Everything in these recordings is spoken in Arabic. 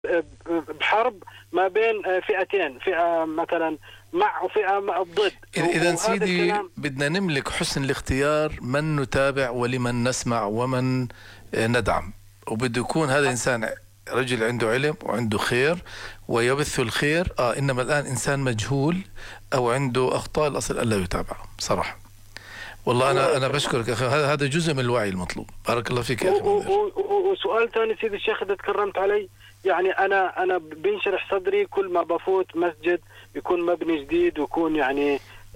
بحرب ما بين فئتين، فئة مثلا مع وفئة ضد. إذا سيدي بدنا نملك حسن الاختيار من نتابع ولمن نسمع ومن ندعم، وبده يكون هذا إنسان رجل عنده علم وعنده خير ويبث الخير. إنما الآن إنسان مجهول أو عنده أخطاء الأصل ألا يتابع صراحة. والله أنا بشكرك أخي، هذا جزء من الوعي المطلوب. بارك الله فيك يا أخي. وسؤال ثاني سيد الشيخ إذا تكرمت علي، يعني أنا بينشرح صدري كل ما بفوت مسجد يكون مبني جديد ويكون يعني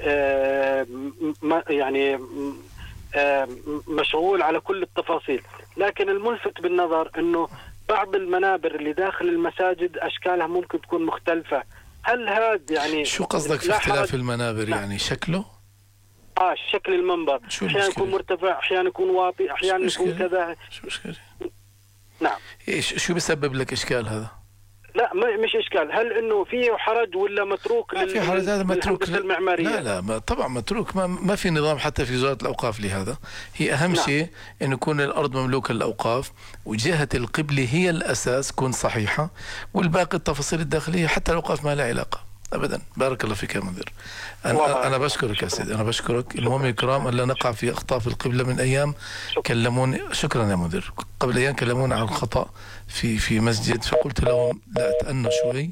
مشغول على كل التفاصيل، لكن الملفت بالنظر إنه بعض المنابر اللي داخل المساجد أشكالها ممكن تكون مختلفة. هل هذا يعني شو قصدك في اختلاف المنابر؟ يعني شكله؟ شكل المنبر أحيانا يكون مرتفع، أحيانا يكون واطي، أحيانا يكون كذا. شو مشكلة؟ نعم. شو بيسبب لك إشكال هذا؟ لا مش إشكال، هل إنه فيه حرج ولا متروك؟ لا في حرج، هذا متروك المعمارية. لا طبعا متروك، ما في نظام حتى في وزارة الأوقاف لهذا. هي أهم شيء إنه يكون الأرض مملوكة للأوقاف وجهة القبلة هي الأساس، كون صحيحة، والباقي التفاصيل الداخلية حتى الأوقاف ما لها علاقة أبدا. بارك الله فيك يا منذر. أنا بشكرك يا سيدي، أنا بشكرك. المهم الكرام ألا نقع في أخطاء في القبلة. من أيام كلموني، شكرا يا منذر، قبل أيام كلموني عن الخطأ في مسجد، فقلت لهم لا أتأنوا شوي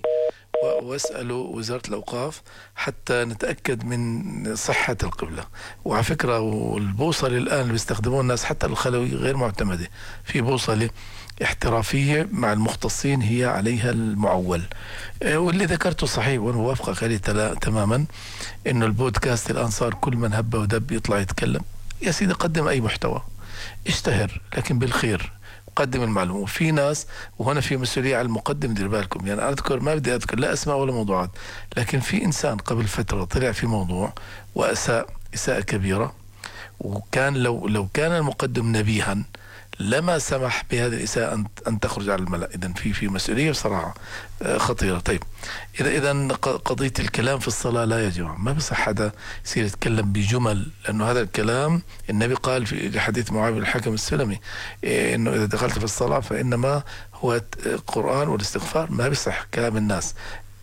واسألوا وزارة الأوقاف حتى نتأكد من صحة القبلة. وعلى فكرة والبوصلة الآن اللي بيستخدمون الناس حتى الخلوي غير معتمدة، في بوصلة احترافية مع المختصين هي عليها المعول. واللي ذكرته صحيح وأنا موافقك عليه تماما، إنه البودكاست الآن صار كل من هب ودب يطلع يتكلم. يا سيدي قدم أي محتوى، اشتهر لكن بالخير، قدم المعلومة. وفي ناس، وهنا في مسؤولية على المقدم، دير بالكم. يعني أذكر، ما بدي أذكر لا أسماء ولا موضوعات، لكن في إنسان قبل فترة طلع في موضوع وأساء إساءة كبيرة، وكان لو كان المقدم نبيها لما سمح بهذه الإساءة أن تخرج على الملأ. إذن في مسؤولية بصراحة خطيرة. طيب إذا قضية الكلام في الصلاة لا يا جماعة، ما بصح حدا يصير يتكلم بجمل، لأنه هذا الكلام النبي قال في حديث معاوية بن الحكم السلمي إنه إذا دخلت في الصلاة فإنما هو القرآن والاستغفار، ما بصح كلام الناس.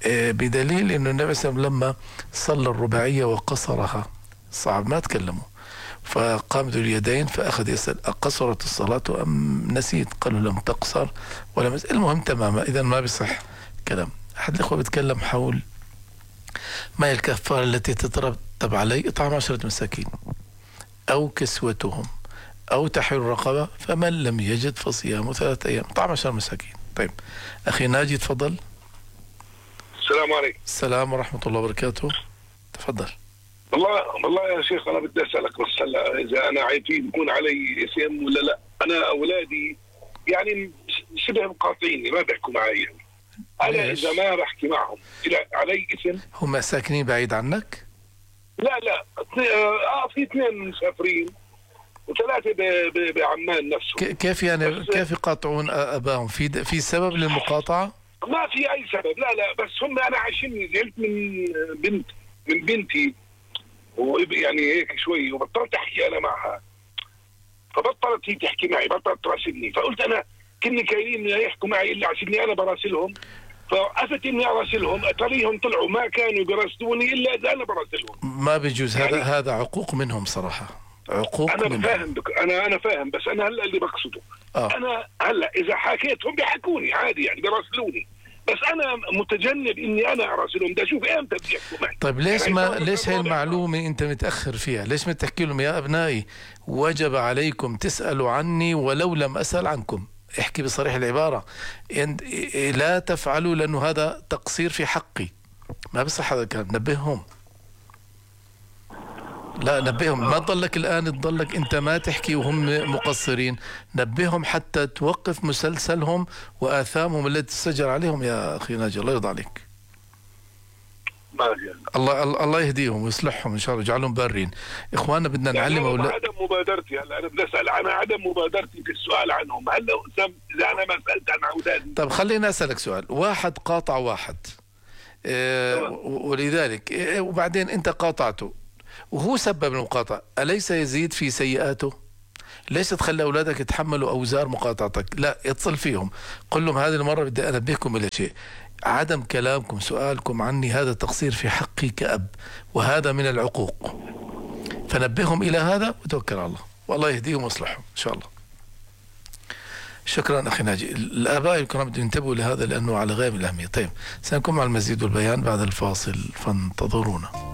بدليل إنه النبي صلى الله عليه وسلم لما صلى الرباعية وقصرها صعب ما تكلموا، فقام ذو اليدين فأخذ يسأل أقصرت الصلاة أم نسيت؟ قالوا لم تقصر ولم يسأل. المهم تماما. إذا ما بيصح كلام. أحد الأخوة بيتكلم حول ما هي الكفارة التي تترتب عليه إطعام 10 مساكين أو كسوتهم أو تحرير رقبة، فمن لم يجد فصيام 3 أيام. إطعام 10 مساكين. طيب أخي ناجي تفضل. السلام عليكم. السلام ورحمة الله وبركاته. تفضل. والله يا شيخ أنا بدي أسألك بس هلا إذا أنا عيتي بكون علي اسم ولا لا؟ أنا أولادي يعني شبه مقاطعيني، ما بيحكوا معي. يعني أنا إذا ما بحكي معهم علي اسم. هم ساكنين بعيد عنك؟ لا في 2 مسافرين و3 بعمان نفسه. كيف يعني كيف يقاطعون أباهم؟ في سبب للمقاطعة؟ ما في أي سبب. لا بس هم أنا عايشين، زعلت من بنتي يعني هيك شوي، وبطلت احكي انا معها، فبطلت هي تحكي معي، بطلت تراسلني. فقلت انا كني كاينين يحكوا معي الا عشان انا براسلهم، فوقفت اني اراسلهم، اتريهم طلعوا ما كانوا يراسلوني الا اذا انا براسلهم. ما بيجوز يعني هذا عقوق منهم صراحه، عقوق انا منهم. فاهم انا فاهم، بس انا هلا اللي بقصده انا هلا اذا حكيتهم بيحكوني عادي، يعني بيراسلوني، بس انا متجنب اني انا اراسلهم. ده شوف امتى بيحكوا معي. طيب ليش هاي المعلومه انت متاخر فيها؟ ليش ما تحكي لهم يا ابنائي وجب عليكم تسالوا عني ولو لم اسال عنكم؟ احكي بصريح العباره، لا تفعلوا لانه هذا تقصير في حقي. ما بصح هذا الكلام. نبههم. لا نبههم. ما تضلك الآن تضلك أنت ما تحكي وهم مقصرين. نبههم حتى توقف مسلسلهم وآثامهم التي تسجل عليهم يا أخي ناجي. الله يرضى عليك. الله يهديهم ويصلحهم إن شاء الله، يجعلهم بارين. إخواننا بدنا نعلم أولاد. عدم مبادرتي هلا أنا بدي أسأل عن عدم مبادرتي في السؤال عنهم. هلا إذا أنا ما سألت عن أولادي. طب خليني أسألك سؤال. واحد قاطع واحد ولذلك وبعدين أنت قاطعته وهو سبب المقاطعة، أليس يزيد في سيئاته؟ ليش تخلي أولادك يتحملوا أوزار مقاطعتك؟ لا، اتصل فيهم، قل لهم هذه المرة بدي أنبهكم إلى شيء، عدم كلامكم سؤالكم عني هذا تقصير في حقي كأب، وهذا من العقوق. فنبههم إلى هذا وتوكل على الله، والله يهديهم ويصلحهم إن شاء الله. شكرا أخي ناجي. الآباء الكرام بدهم ينتبهوا لهذا لأنه على غاية من الأهمية. طيب، سنكون مع المزيد والبيان بعد الفاصل، فانتظرونا.